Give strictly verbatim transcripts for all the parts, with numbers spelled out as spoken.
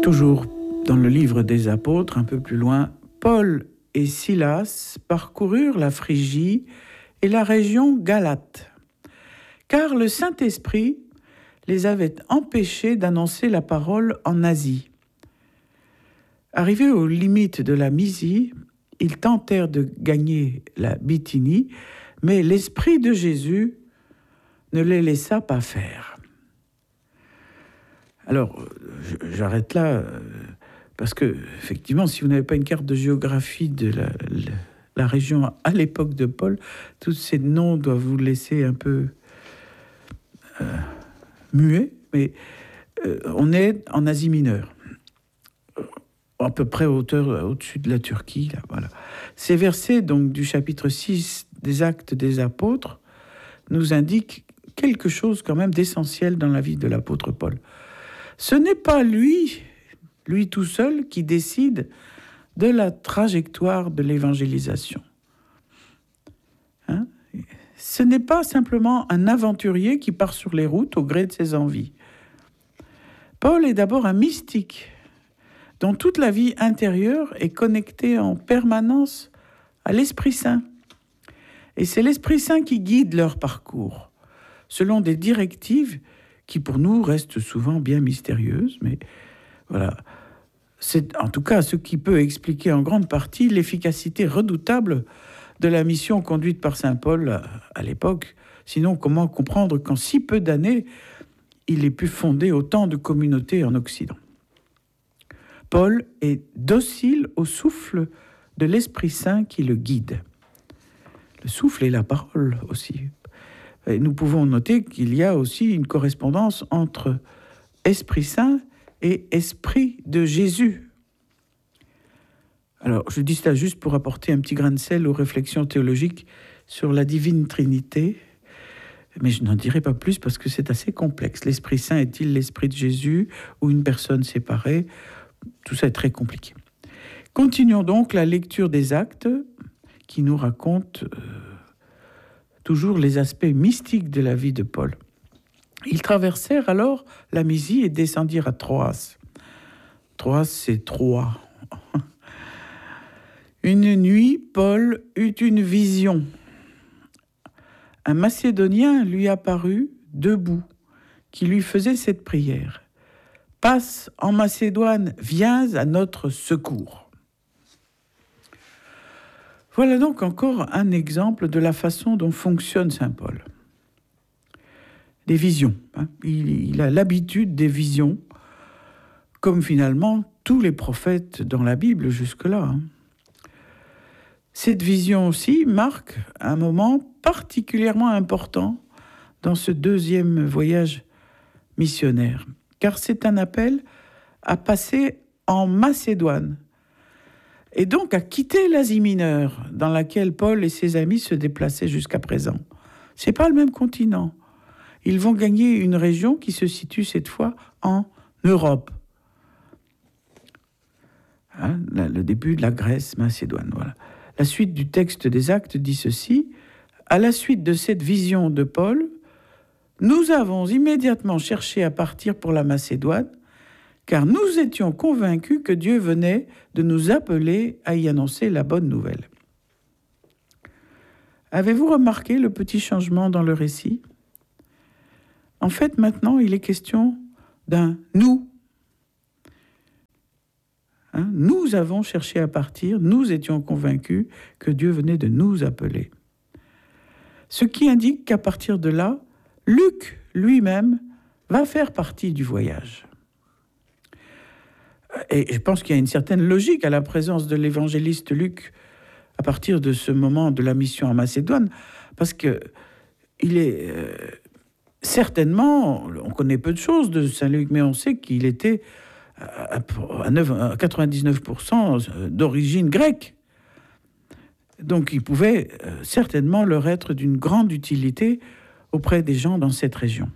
Toujours dans le livre des apôtres, un peu plus loin, Paul et Silas parcoururent la Phrygie et la région Galate, car le Saint-Esprit les avait empêchés d'annoncer la parole en Asie. Arrivés aux limites de la Mysie, ils tentèrent de gagner la Bithynie, mais l'Esprit de Jésus ne les laissa pas faire. Alors, j'arrête là, parce que, effectivement, si vous n'avez pas une carte de géographie de la, la, la région à l'époque de Paul, tous ces noms doivent vous laisser un peu euh, muets, mais euh, on est en Asie mineure, à peu près hauteur, au-dessus de la Turquie. Là, voilà. Ces versets donc, du chapitre six des Actes des Apôtres nous indiquent quelque chose quand même d'essentiel dans la vie de l'apôtre Paul. Ce n'est pas lui, lui tout seul, qui décide de la trajectoire de l'évangélisation. Hein ? Ce n'est pas simplement un aventurier qui part sur les routes au gré de ses envies. Paul est d'abord un mystique, dont toute la vie intérieure est connectée en permanence à l'Esprit Saint. Et c'est l'Esprit Saint qui guide leur parcours, selon des directives qui pour nous restent souvent bien mystérieuses, mais voilà. C'est en tout cas ce qui peut expliquer en grande partie l'efficacité redoutable de la mission conduite par saint Paul à l'époque. Sinon, comment comprendre qu'en si peu d'années, il ait pu fonder autant de communautés en Occident ? Paul est docile au souffle de l'Esprit Saint qui le guide. Le souffle et la parole aussi. Et nous pouvons noter qu'il y a aussi une correspondance entre Esprit Saint et Esprit de Jésus. Alors, je dis cela juste pour apporter un petit grain de sel aux réflexions théologiques sur la divine Trinité, mais je n'en dirai pas plus parce que c'est assez complexe. L'Esprit Saint est-il l'Esprit de Jésus ou une personne séparée ? Tout ça est très compliqué. Continuons donc la lecture des Actes qui nous racontent euh, toujours les aspects mystiques de la vie de Paul. Ils traversèrent alors la Mysie et descendirent à Troas. Troas, c'est Troie. Une nuit, Paul eut une vision. Un Macédonien lui apparut debout, qui lui faisait cette prière. « Passe en Macédoine, viens à notre secours. » Voilà donc encore un exemple de la façon dont fonctionne saint Paul. Des visions. Hein. Il, il a l'habitude des visions, comme finalement tous les prophètes dans la Bible jusque-là. Hein. Cette vision aussi marque un moment particulièrement important dans ce deuxième voyage missionnaire, car c'est un appel à passer en Macédoine, et donc à quitter l'Asie mineure, dans laquelle Paul et ses amis se déplaçaient jusqu'à présent. Ce n'est pas le même continent. Ils vont gagner une région qui se situe cette fois en Europe. Hein, le début de la Grèce, Macédoine, voilà. La suite du texte des Actes dit ceci. « À la suite de cette vision de Paul, nous avons immédiatement cherché à partir pour la Macédoine, car nous étions convaincus que Dieu venait de nous appeler à y annoncer la bonne nouvelle. » Avez-vous remarqué le petit changement dans le récit ? En fait, maintenant, il est question d'un « nous ». Hein ? Nous avons cherché à partir, nous étions convaincus que Dieu venait de nous appeler. Ce qui indique qu'à partir de là, Luc lui-même va faire partie du voyage. Et je pense qu'il y a une certaine logique à la présence de l'évangéliste Luc à partir de ce moment de la mission en Macédoine, parce que il est euh, certainement, on connaît peu de choses de saint Luc, mais on sait qu'il était à, à quatre-vingt-dix-neuf pour cent d'origine grecque. Donc il pouvait euh, certainement leur être d'une grande utilité auprès des gens dans cette région.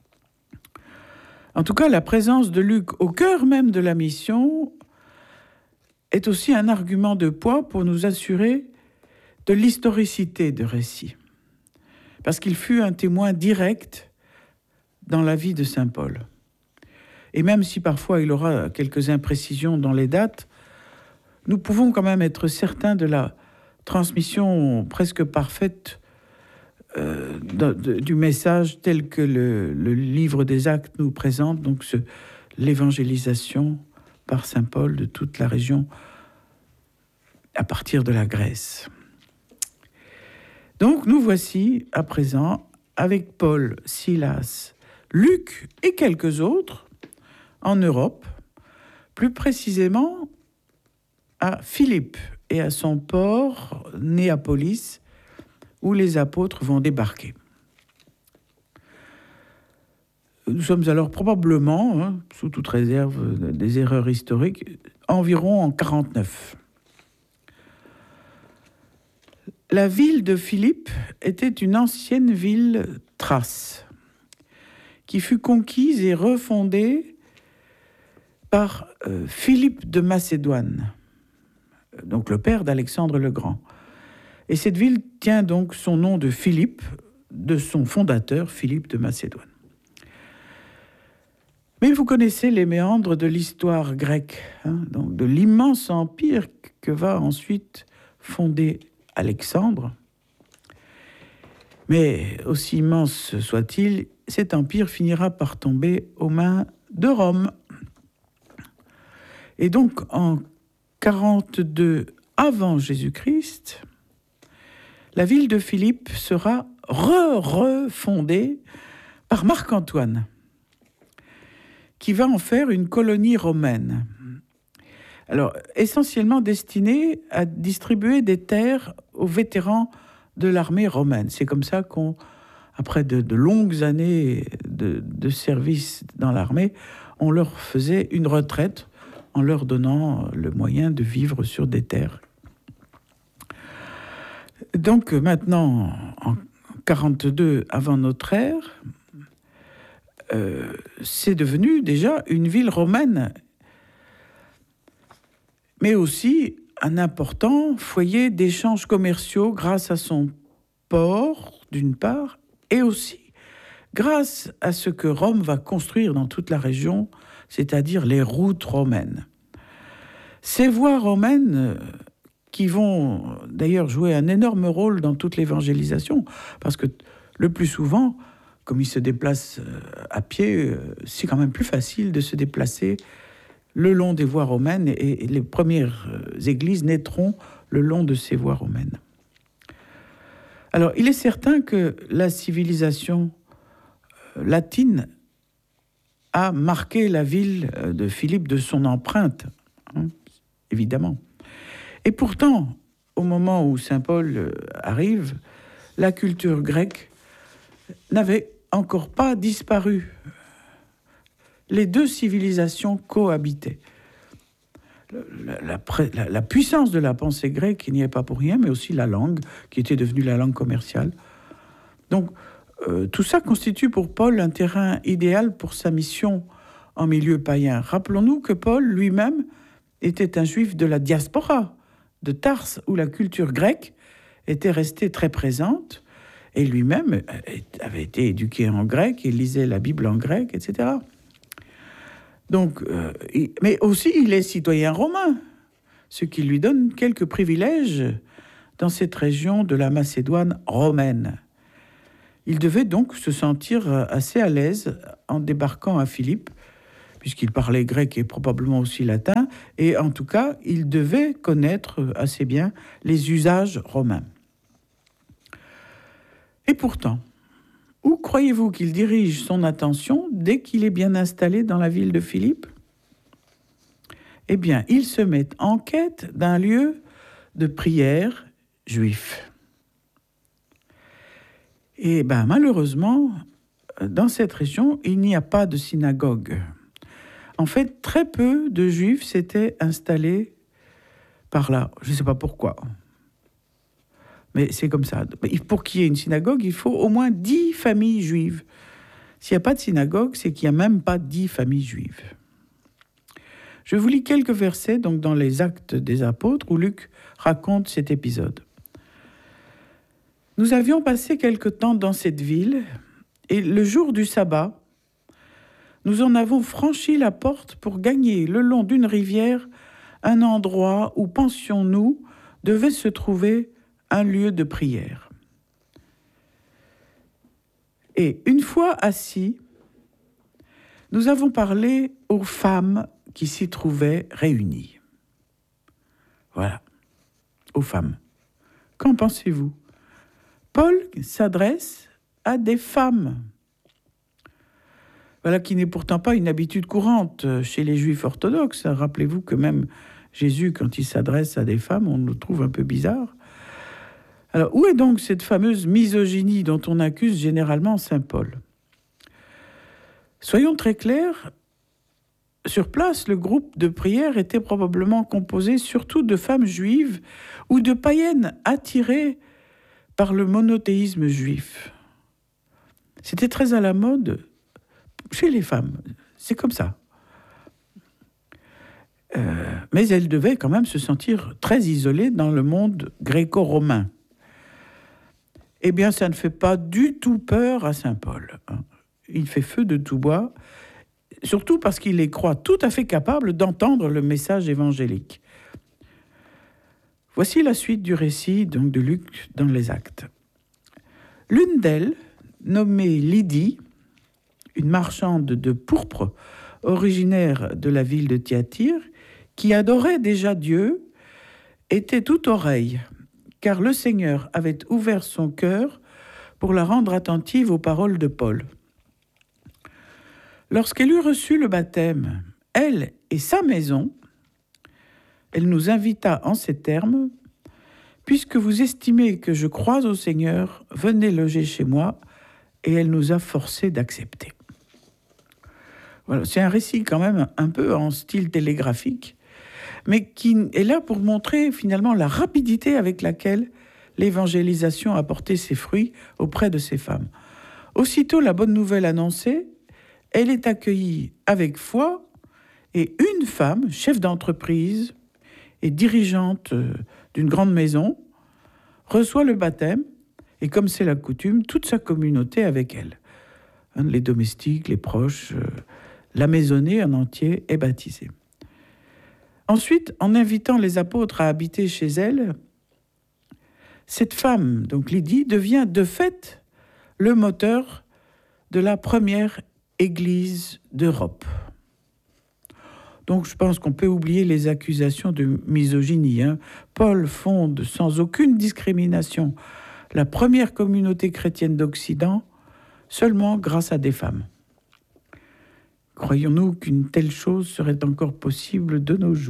En tout cas, la présence de Luc au cœur même de la mission est aussi un argument de poids pour nous assurer de l'historicité de récit. Parce qu'il fut un témoin direct dans la vie de saint Paul. Et même si parfois il aura quelques imprécisions dans les dates, nous pouvons quand même être certains de la transmission presque parfaite euh, de, de, du message tel que le, le livre des Actes nous présente, donc ce, l'évangélisation par saint Paul de toute la région à partir de la Grèce. Donc nous voici à présent avec Paul, Silas, Luc et quelques autres en Europe, plus précisément à Philippe et à son port Néapolis, où les apôtres vont débarquer. Nous sommes alors probablement, hein, sous toute réserve des erreurs historiques, environ en quarante-neuf. La ville de Philippe était une ancienne ville thrace, qui fut conquise et refondée par euh, Philippe de Macédoine, donc le père d'Alexandre le Grand. Et cette ville tient donc son nom de Philippe, de son fondateur, Philippe de Macédoine. Mais vous connaissez les méandres de l'histoire grecque, hein, donc de l'immense empire que va ensuite fonder Alexandre. Mais aussi immense soit-il, cet empire finira par tomber aux mains de Rome. Et donc en quarante-deux avant Jésus-Christ, la ville de Philippe sera re-refondée par Marc-Antoine, qui va en faire une colonie romaine. Alors, essentiellement destinée à distribuer des terres aux vétérans de l'armée romaine. C'est comme ça qu'on, après de, de longues années de, de service dans l'armée, on leur faisait une retraite en leur donnant le moyen de vivre sur des terres. Donc maintenant, en quarante-deux avant notre ère, euh, c'est devenu déjà une ville romaine, mais aussi un important foyer d'échanges commerciaux grâce à son port, d'une part, et aussi grâce à ce que Rome va construire dans toute la région, c'est-à-dire les routes romaines. Ces voies romaines qui vont d'ailleurs jouer un énorme rôle dans toute l'évangélisation, parce que le plus souvent, comme ils se déplacent à pied, c'est quand même plus facile de se déplacer le long des voies romaines, et les premières églises naîtront le long de ces voies romaines. Alors, il est certain que la civilisation latine a marqué la ville de Philippe de son empreinte, hein, évidemment. Et pourtant, au moment où saint Paul arrive, la culture grecque n'avait encore pas disparu. Les deux civilisations cohabitaient. La, la, la, la puissance de la pensée grecque n'y est pas pour rien, mais aussi la langue, qui était devenue la langue commerciale. Donc, euh, tout ça constitue pour Paul un terrain idéal pour sa mission en milieu païen. Rappelons-nous que Paul lui-même était un juif de la diaspora, de Tarse, où la culture grecque était restée très présente, et lui-même avait été éduqué en grec, il lisait la Bible en grec, et cetera. Donc, euh, il, mais aussi, il est citoyen romain, ce qui lui donne quelques privilèges dans cette région de la Macédoine romaine. Il devait donc se sentir assez à l'aise en débarquant à Philippe, puisqu'il parlait grec et probablement aussi latin, et en tout cas, il devait connaître assez bien les usages romains. Et pourtant, où croyez-vous qu'il dirige son attention dès qu'il est bien installé dans la ville de Philippe ? Eh bien, il se met en quête d'un lieu de prière juif. Et ben, malheureusement, dans cette région, il n'y a pas de synagogue. En fait, très peu de juifs s'étaient installés par là. Je ne sais pas pourquoi. Mais c'est comme ça. Pour qu'il y ait une synagogue, il faut au moins dix familles juives. S'il n'y a pas de synagogue, c'est qu'il n'y a même pas dix familles juives. Je vous lis quelques versets donc, dans les Actes des Apôtres où Luc raconte cet épisode. « Nous avions passé quelque temps dans cette ville, et le jour du sabbat, nous en avons franchi la porte pour gagner le long d'une rivière un endroit où, pensions-nous, devait se trouver un lieu de prière. Et une fois assis, nous avons parlé aux femmes qui s'y trouvaient réunies. Voilà, aux femmes. Qu'en pensez-vous ? Paul s'adresse à des femmes. Voilà qui n'est pourtant pas une habitude courante chez les Juifs orthodoxes. Rappelez-vous que même Jésus, quand il s'adresse à des femmes, on le trouve un peu bizarre. Alors, où est donc cette fameuse misogynie dont on accuse généralement saint Paul ? Soyons très clairs, sur place, le groupe de prière était probablement composé surtout de femmes juives ou de païennes attirées par le monothéisme juif. C'était très à la mode chez les femmes, c'est comme ça. Euh, mais elles devaient quand même se sentir très isolées dans le monde gréco-romain. Eh bien, ça ne fait pas du tout peur à saint Paul. Il fait feu de tout bois, surtout parce qu'il les croit tout à fait capables d'entendre le message évangélique. Voici la suite du récit donc, de Luc dans les Actes. L'une d'elles, nommée Lydie, une marchande de pourpre originaire de la ville de Thyatire, qui adorait déjà Dieu, était toute oreille, car le Seigneur avait ouvert son cœur pour la rendre attentive aux paroles de Paul. Lorsqu'elle eut reçu le baptême, elle et sa maison, elle nous invita en ces termes : « Puisque vous estimez que je crois au Seigneur, venez loger chez moi. » Et elle nous a forcés d'accepter. Voilà, c'est un récit quand même un peu en style télégraphique, mais qui est là pour montrer finalement la rapidité avec laquelle l'évangélisation a porté ses fruits auprès de ces femmes. Aussitôt la bonne nouvelle annoncée, elle est accueillie avec foi, et une femme, chef d'entreprise et dirigeante d'une grande maison, reçoit le baptême, et comme c'est la coutume, toute sa communauté avec elle. Les domestiques, les proches, la maisonnée en entier est baptisée. Ensuite, en invitant les apôtres à habiter chez elle, cette femme, donc Lydie, devient de fait le moteur de la première église d'Europe. Donc je pense qu'on peut oublier les accusations de misogynie. Hein. Paul fonde sans aucune discrimination la première communauté chrétienne d'Occident seulement grâce à des femmes. Croyons-nous qu'une telle chose serait encore possible de nos jours ?